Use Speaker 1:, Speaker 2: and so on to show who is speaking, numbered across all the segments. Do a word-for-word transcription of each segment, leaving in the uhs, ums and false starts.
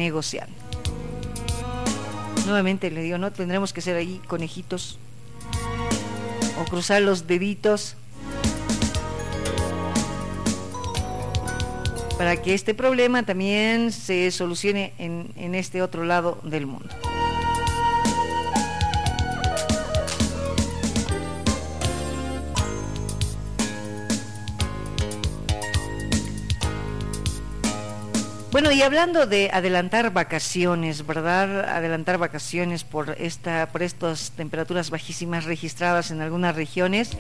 Speaker 1: negociando. Nuevamente le digo, no tendremos que ser ahí conejitos o cruzar los deditos para que este problema también se solucione en, en este otro lado del mundo. Bueno, y hablando de adelantar vacaciones, ¿verdad? Adelantar vacaciones por esta, por estas temperaturas bajísimas registradas en algunas regiones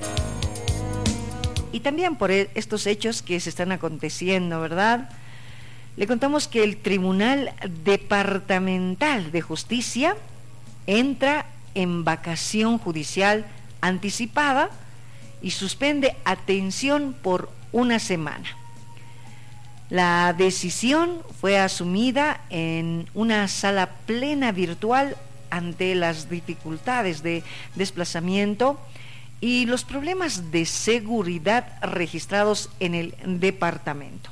Speaker 1: y también por estos hechos que se están aconteciendo, ¿verdad? Le contamos que el Tribunal Departamental de Justicia entra en vacación judicial anticipada y suspende atención por una semana. La decisión fue asumida en una sala plena virtual ante las dificultades de desplazamiento y los problemas de seguridad registrados en el departamento.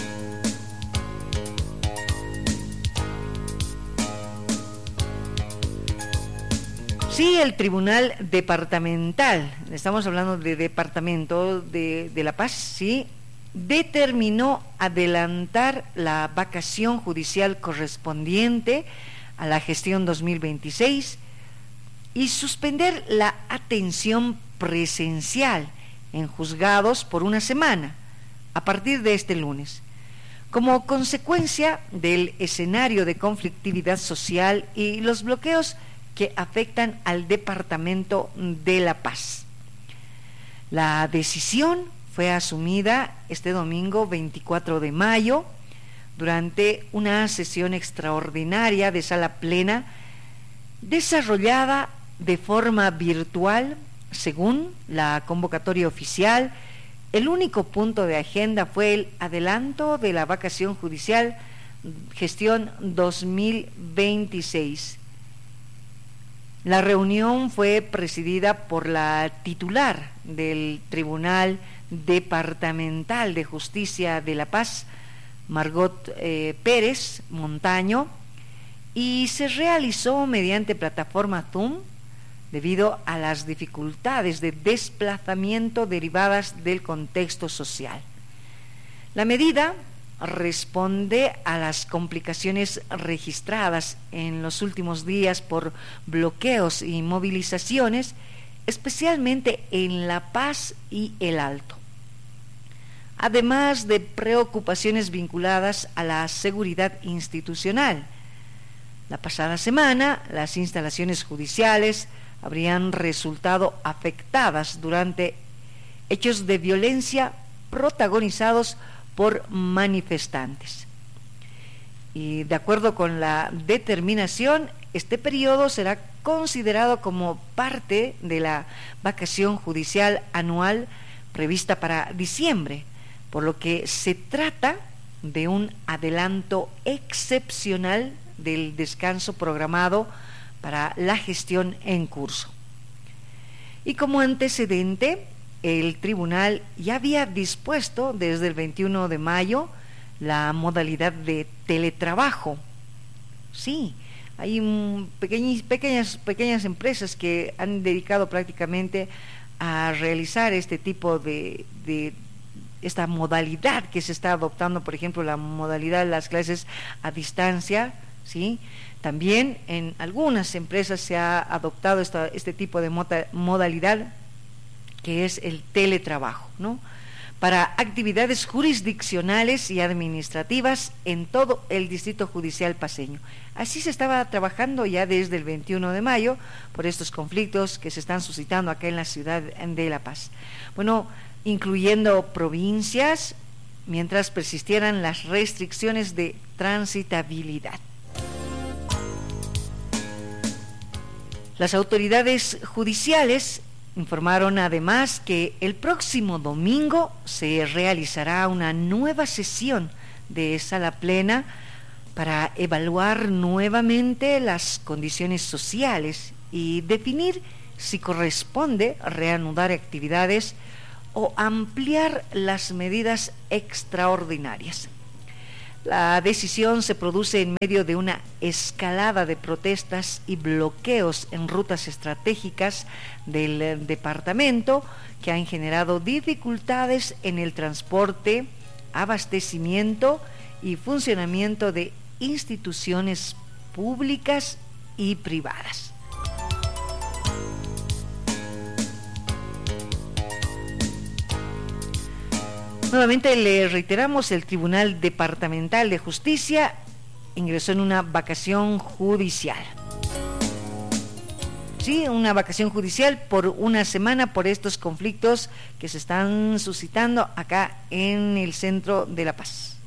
Speaker 1: Sí, el Tribunal Departamental, estamos hablando de Departamento de, de La Paz, sí, determinó adelantar la vacación judicial correspondiente a la gestión dos mil veintiséis y suspender la atención presencial en juzgados por una semana a partir de este lunes, como consecuencia del escenario de conflictividad social y los bloqueos que afectan al Departamento de La Paz. La decisión fue asumida este domingo veinticuatro de mayo durante una sesión extraordinaria de sala plena desarrollada de forma virtual según la convocatoria oficial. El único punto de agenda fue el adelanto de la vacación judicial gestión dos mil veintiséis. La reunión fue presidida por la titular del Tribunal Departamental de Justicia de La Paz, Margot eh, Pérez Montaño, y se realizó mediante plataforma Zoom debido a las dificultades de desplazamiento derivadas del contexto social. La medida responde a las complicaciones registradas en los últimos días por bloqueos y movilizaciones, especialmente en La Paz y El Alto, además de preocupaciones vinculadas a la seguridad institucional. La pasada semana, las instalaciones judiciales habrían resultado afectadas durante hechos de violencia protagonizados por manifestantes. Y de acuerdo con la determinación, este periodo será considerado como parte de la vacación judicial anual prevista para diciembre, por lo que se trata de un adelanto excepcional del descanso programado para la gestión en curso. Y como antecedente, el tribunal ya había dispuesto desde el veintiuno de mayo la modalidad de teletrabajo. Sí, hay un pequeñas, pequeñas, pequeñas empresas que han dedicado prácticamente a realizar este tipo de, de esta modalidad que se está adoptando, por ejemplo, la modalidad de las clases a distancia, ¿sí? También en algunas empresas se ha adoptado esta, este tipo de moda, modalidad que es el teletrabajo, ¿no? Para actividades jurisdiccionales y administrativas en todo el Distrito Judicial paceño. Así se estaba trabajando ya desde el veintiuno de mayo por estos conflictos que se están suscitando acá en la ciudad de La Paz. Bueno, incluyendo provincias, mientras persistieran las restricciones de transitabilidad. Las autoridades judiciales informaron además que el próximo domingo se realizará una nueva sesión de sala plena para evaluar nuevamente las condiciones sociales y definir si corresponde reanudar actividades o ampliar las medidas extraordinarias. La decisión se produce en medio de una escalada de protestas y bloqueos en rutas estratégicas del eh, departamento que han generado dificultades en el transporte, abastecimiento y funcionamiento de instituciones públicas y privadas. Nuevamente le reiteramos, el Tribunal Departamental de Justicia ingresó en una vacación judicial. Sí, una vacación judicial por una semana por estos conflictos que se están suscitando acá en el centro de La Paz.